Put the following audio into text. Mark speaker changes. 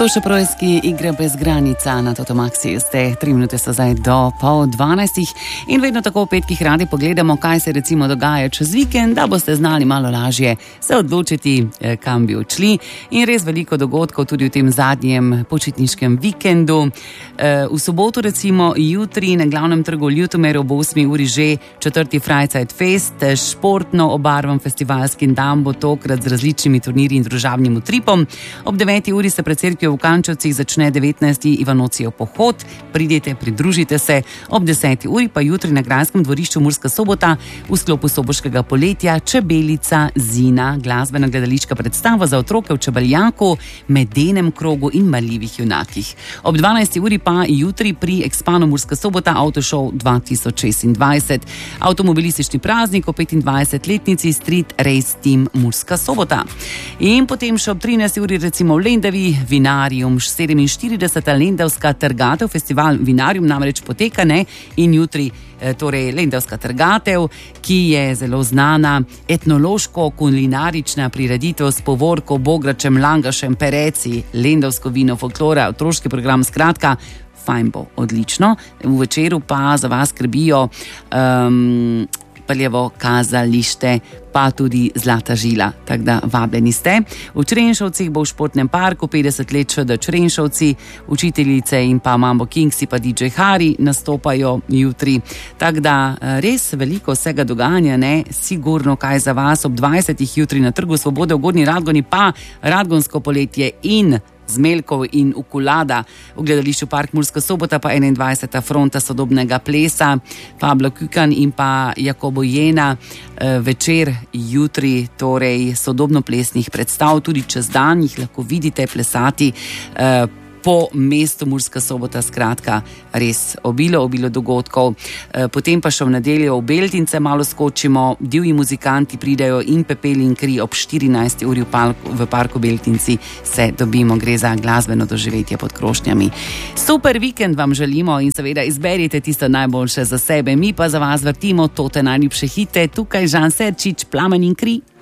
Speaker 1: To še projski igre bez granica na Toto Maxi. Ste 3 minute so zdaj do 11:30 in vedno tako v petkih radi pogledamo, kaj se recimo dogaja čez vikend, da boste znali malo lažje se odločiti, kam bi odšli. In res veliko dogodkov tudi v tem zadnjem počitniškem vikendu. V soboto recimo jutri na glavnem trgu v Ljutomeru ob 8 uri že 4. Freizeit Fest, športno obarvan festivalski dan bo tokrat z različnimi turnirji in družabnim utripom. Ob 9. uri se pred cerkvijo v Kančovcih začne 19. Ivanocijev pohod. Pridite, pridružite se. Ob 10. uri pa jutri na grajskem dvorišču Murska Sobota v sklopu soboškega poletja Čebelica Zina, glasbena gledališka predstava za otroke v Čebeljaku, Medenem krogu in Marljivih junakih. Ob 12. uri pa jutri pri Expanu Murska Sobota Autošov 2026. Avtomobilistični praznik o 25-letnici Street Race Team Murska Sobota. In potem še ob 13. uri recimo v Lendavi Vinarium 47. Lendavska trgatev, festival Vinarium namreč poteka, ne? In jutri torej Lendavska trgatev, ki je zelo znana, etnološko-kulinarična prireditev s povorko, bogračem, langašem, pereci, lendavsko vino, folklora, otroški program, skratka, fajn bo, odlično. V večeru pa za vas skrbijo Prljevo kazalište, pa tudi Zlata žila, tako da vabljeni ste. V Črenšovcih bo v športnem parku 50 let ŠD Črenšovci, učiteljice in pa Mambo Kingsi pa DJ Hari nastopajo jutri. Tako da res veliko vsega dogajanja, ne, sigurno kaj za vas. Ob 20. jutri na Trgu Svobode v Gornji Radgoni pa Radgonsko poletje in Zmelkov in Ukulada, v gledališču Park Murska Sobota pa 21. fronta sodobnega plesa, Pablo Kukan in pa Jakobo Jena, večer jutri, torej sodobno plesnih predstav, tudi čez dan jih lahko vidite plesati po mestu Murska Sobota, skratka, res obilo dogodkov. Potem pa še v nedeljo v Beltince malo skočimo, divji muzikanti pridejo in Pepel in kri ob 14. uri v parku Beltinci se dobimo, gre za glasbeno doživetje pod krošnjami. Super vikend vam želimo in seveda izberite tisto najboljše za sebe, mi pa za vas vrtimo tote najljubše hite, tukaj Žan Serčič, Plamen in kri.